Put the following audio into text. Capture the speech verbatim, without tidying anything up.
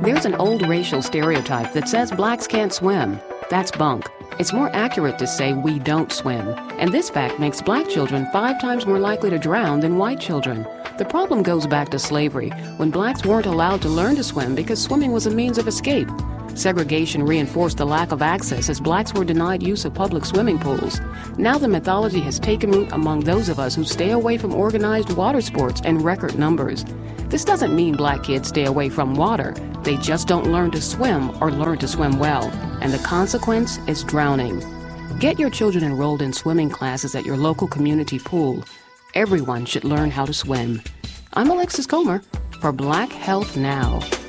There's an old racial stereotype that says blacks can't swim. That's bunk. It's more accurate to say we don't swim. And this fact makes black children five times more likely to drown than white children. The problem goes back to slavery, when blacks weren't allowed to learn to swim because swimming was a means of escape. Segregation reinforced the lack of access as blacks were denied use of public swimming pools. Now the mythology has taken root among those of us who stay away from organized water sports in record numbers. This doesn't mean black kids stay away from water. They just don't learn to swim or learn to swim well. And the consequence is drowning. Get your children enrolled in swimming classes at your local community pool. Everyone should learn how to swim. I'm Alexis Comer for Black Health Now.